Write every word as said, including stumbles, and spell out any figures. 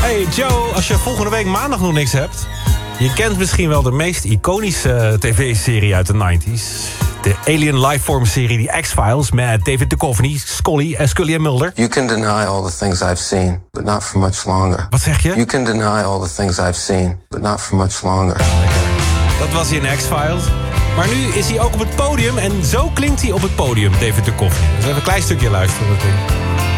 Hey Joe, als je volgende week maandag nog niks hebt... je kent misschien wel de meest iconische tv-serie uit de nineties. De Alien Lifeform-serie, die X-Files... met David Duchovny, Scully en Scully en Mulder. You can deny all the things I've seen, but not for much longer. Wat zeg je? You can deny all the things I've seen, but not for much longer. Dat was hij in X-Files. Maar nu is hij ook op het podium en zo klinkt hij op het podium, David Duchovny. Dus even een klein stukje luisteren natuurlijk.